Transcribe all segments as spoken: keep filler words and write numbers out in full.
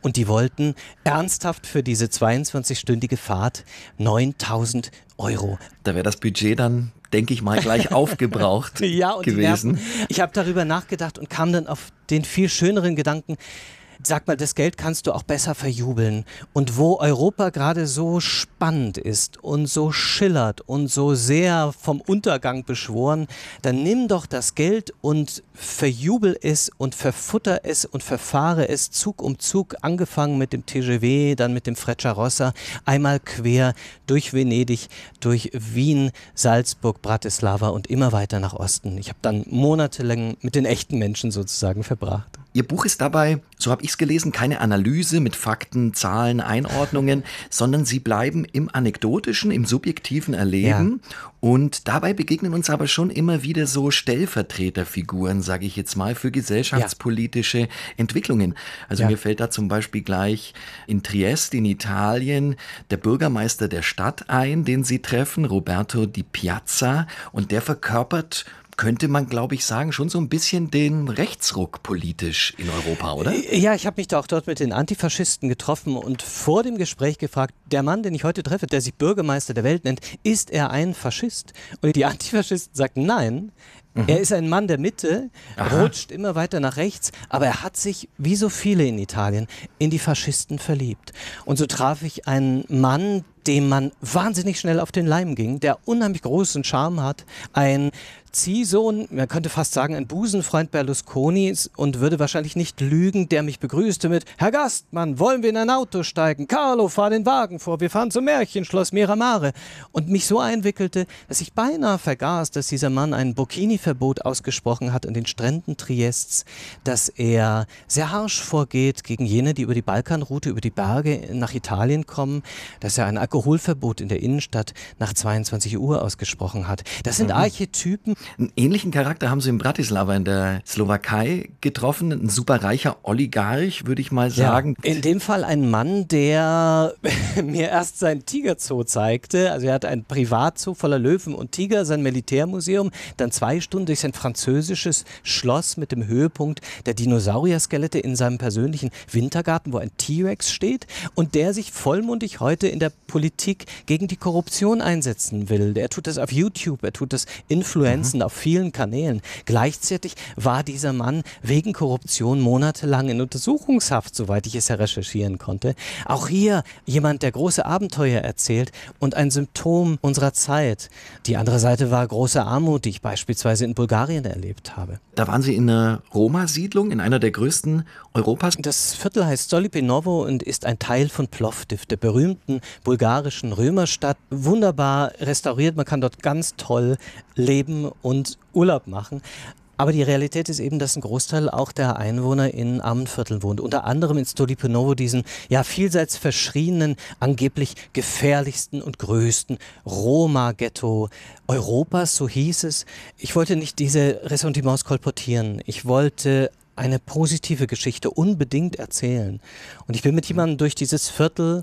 und die wollten ernsthaft für diese zweiundzwanzigstündige Fahrt neuntausend Euro. Da wäre das Budget dann, denke ich mal, gleich aufgebraucht ja, und gewesen. Ich habe darüber nachgedacht und kam dann auf den viel schöneren Gedanken, sag mal, das Geld kannst du auch besser verjubeln. Und wo Europa gerade so spannend ist und so schillert und so sehr vom Untergang beschworen, dann nimm doch das Geld und verjubel es und verfutter es und verfahre es Zug um Zug, angefangen mit dem T G V, dann mit dem Frecciarossa, einmal quer durch Venedig, durch Wien, Salzburg, Bratislava und immer weiter nach Osten. Ich habe dann monatelang mit den echten Menschen sozusagen verbracht. Ihr Buch ist dabei, so habe ich es gelesen, keine Analyse mit Fakten, Zahlen, Einordnungen, sondern Sie bleiben im anekdotischen, im subjektiven Erleben. Ja. Und dabei begegnen uns aber schon immer wieder so Stellvertreterfiguren, sage ich jetzt mal, für gesellschaftspolitische ja. Entwicklungen. Also ja. mir fällt da zum Beispiel gleich in Triest in Italien der Bürgermeister der Stadt ein, den Sie treffen, Roberto Di Piazza, und der verkörpert, könnte man, glaube ich, sagen, schon so ein bisschen den Rechtsruck politisch in Europa, oder? Ja, ich habe mich da auch dort mit den Antifaschisten getroffen und vor dem Gespräch gefragt, der Mann, den ich heute treffe, der sich Bürgermeister der Welt nennt, ist er ein Faschist? Und die Antifaschisten sagten nein. Mhm. Er ist ein Mann der Mitte, Aha. rutscht immer weiter nach rechts, aber er hat sich, wie so viele in Italien, in die Faschisten verliebt. Und so traf ich einen Mann, dem man wahnsinnig schnell auf den Leim ging, der unheimlich großen Charme hat, ein Ziehsohn, man könnte fast sagen, ein Busenfreund Berlusconis und würde wahrscheinlich nicht lügen, der mich begrüßte mit: Herr Gastmann, wollen wir in ein Auto steigen? Carlo, fahr den Wagen vor, wir fahren zum Märchenschloss Miramare. Und mich so einwickelte, dass ich beinahe vergaß, dass dieser Mann ein Burkini-Verbot ausgesprochen hat an den Stränden Triests, dass er sehr harsch vorgeht gegen jene, die über die Balkanroute, über die Berge nach Italien kommen, dass er ein Alkoholverbot in der Innenstadt nach zweiundzwanzig Uhr ausgesprochen hat. Das sind mhm. Archetypen. Einen ähnlichen Charakter haben Sie in Bratislava in der Slowakei getroffen. Ein superreicher Oligarch, würde ich mal sagen. Ja, in dem Fall ein Mann, der mir erst sein Tigerzoo zeigte. Also er hat ein Privatzoo voller Löwen und Tiger, sein Militärmuseum, dann zwei Stunden durch sein französisches Schloss mit dem Höhepunkt der Dinosaurier-Skelette in seinem persönlichen Wintergarten, wo ein T-Rex steht und der sich vollmundig heute in der Politik gegen die Korruption einsetzen will. Er tut das auf YouTube, er tut das Influenzen mhm. auf vielen Kanälen. Gleichzeitig war dieser Mann wegen Korruption monatelang in Untersuchungshaft, soweit ich es ja recherchieren konnte. Auch hier jemand, der große Abenteuer erzählt und ein Symptom unserer Zeit. Die andere Seite war große Armut, die ich beispielsweise in Bulgarien erlebt habe. Da waren Sie in einer Roma-Siedlung, in einer der größten Europas. Das Viertel heißt Stolipinovo und ist ein Teil von Plovdiv, der berühmten bulgarischen Römerstadt. Wunderbar restauriert, man kann dort ganz toll leben und Urlaub machen. Aber die Realität ist eben, dass ein Großteil auch der Einwohner in armen Vierteln wohnt. Unter anderem in Stolipinovo, diesen ja vielseits verschrienen, angeblich gefährlichsten und größten Roma-Ghetto Europas, so hieß es. Ich wollte nicht diese Ressentiments kolportieren. Ich wollte eine positive Geschichte unbedingt erzählen. Und ich bin mit jemandem durch dieses Viertel,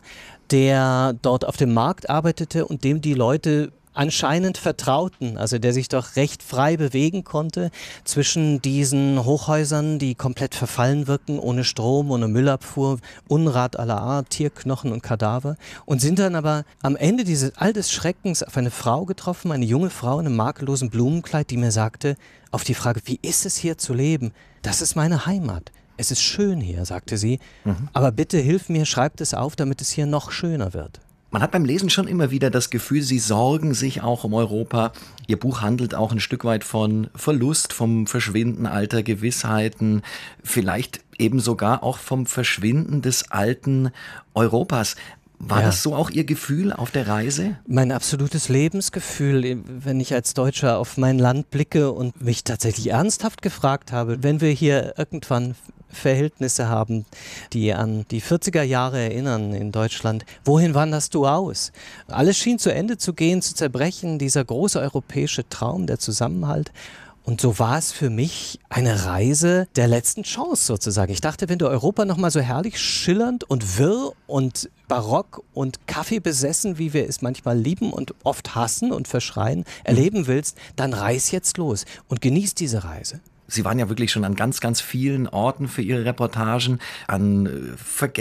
der dort auf dem Markt arbeitete und dem die Leute anscheinend vertrauten, also der sich doch recht frei bewegen konnte zwischen diesen Hochhäusern, die komplett verfallen wirken, ohne Strom, ohne Müllabfuhr, Unrat aller Art, Tierknochen und Kadaver, und sind dann aber am Ende dieses all des Schreckens auf eine Frau getroffen, eine junge Frau in einem makellosen Blumenkleid, die mir sagte, auf die Frage, wie ist es hier zu leben? Das ist meine Heimat. Es ist schön hier, sagte sie, mhm. aber bitte hilf mir, schreibt es auf, damit es hier noch schöner wird. Man hat beim Lesen schon immer wieder das Gefühl, Sie sorgen sich auch um Europa. Ihr Buch handelt auch ein Stück weit von Verlust, vom Verschwinden alter Gewissheiten, vielleicht eben sogar auch vom Verschwinden des alten Europas. War ja. das so auch Ihr Gefühl auf der Reise? Mein absolutes Lebensgefühl, wenn ich als Deutscher auf mein Land blicke und mich tatsächlich ernsthaft gefragt habe, wenn wir hier irgendwann Verhältnisse haben, die an die vierziger Jahre erinnern in Deutschland. Wohin wanderst du aus? Alles schien zu Ende zu gehen, zu zerbrechen, dieser große europäische Traum, der Zusammenhalt. Und so war es für mich eine Reise der letzten Chance sozusagen. Ich dachte, wenn du Europa nochmal so herrlich schillernd und wirr und barock und kaffeebesessen, wie wir es manchmal lieben und oft hassen und verschreien, erleben willst, dann reis jetzt los und genieß diese Reise. Sie waren ja wirklich schon an ganz, ganz vielen Orten für Ihre Reportagen, an äh, vergessenen